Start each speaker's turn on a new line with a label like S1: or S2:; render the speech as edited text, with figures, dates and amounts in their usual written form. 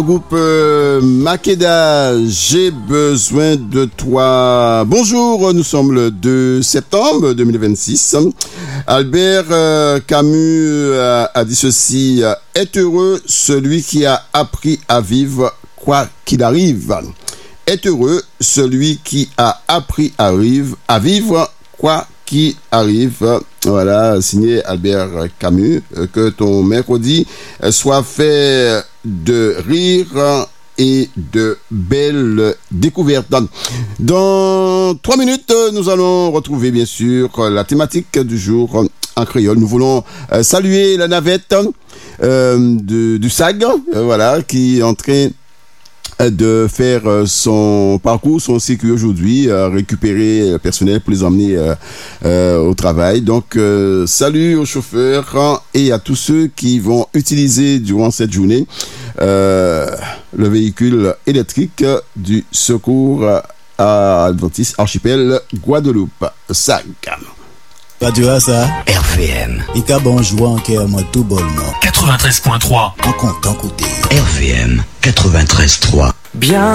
S1: Groupe Makeda, j'ai besoin de toi. Bonjour, nous sommes le 2 septembre 2026. Albert Camus a dit ceci: est heureux celui qui a appris à vivre quoi qu'il arrive. Est heureux celui qui a appris à vivre quoi qu'il arrive. Voilà, signé Albert Camus. Que ton mercredi soit fait de rire et de belles découvertes. Dans 3 minutes, nous allons retrouver bien sûr la thématique du jour en créole. Nous voulons saluer la navette du SAG, voilà, qui est en train de faire son parcours, son circuit aujourd'hui, récupérer le personnel pour les emmener au travail. Donc, salut aux chauffeurs et à tous ceux qui vont utiliser durant cette journée le véhicule électrique du secours à Adventiste Archipel Guadeloupe. SAG.
S2: Radio ça
S3: RVM.
S2: Il y a bon joueur en cœur, moi tout bon.
S3: 93.3.
S2: En content côté.
S3: RVM 93.3.
S4: Bien.